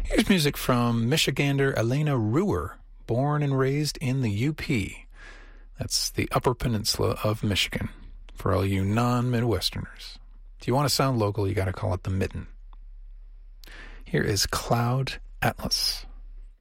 Here's music from Michigander Elena Ruhr, born and raised in the UP. That's the Upper Peninsula of Michigan, for all you non-Midwesterners. If you want to sound local, you got to call it the Mitten. Here is Cloud Atlas.